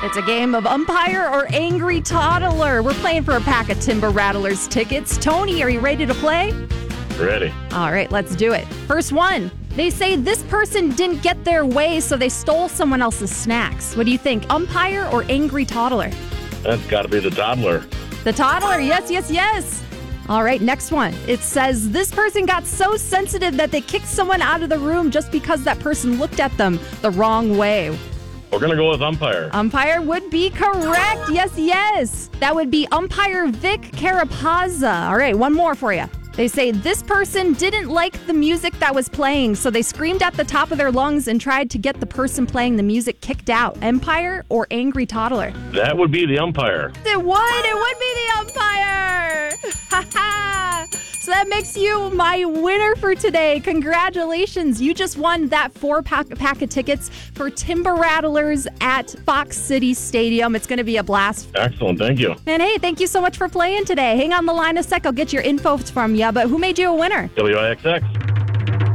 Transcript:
It's a game of umpire or angry toddler. We're playing for a pack of Timber Rattlers tickets. Tony, are you ready to play? Ready. All right, let's do it. First one. They say this person didn't get their way, so they stole someone else's snacks. What do you think, umpire or angry toddler? That's got to be the toddler. The toddler, yes. All right, next one. It says this person got so sensitive that they kicked someone out of the room just because that person looked at them the wrong way. We're going to go with umpire. Umpire would be correct. Yes. That would be umpire Vic Carapazza. All right, one more for you. They say this person didn't like the music that was playing, so they screamed at the top of their lungs and tried to get the person playing the music kicked out. Umpire or angry toddler? That would be the umpire. It would be the umpire. Ha ha. So that makes you my winner for today. Congratulations. You just won that 4-pack of tickets for Timber Rattlers at Fox City Stadium. It's going to be a blast. Excellent. Thank you. And hey, thank you so much for playing today. Hang on the line a sec. I'll get your info from you. But who made you a winner? WIXX.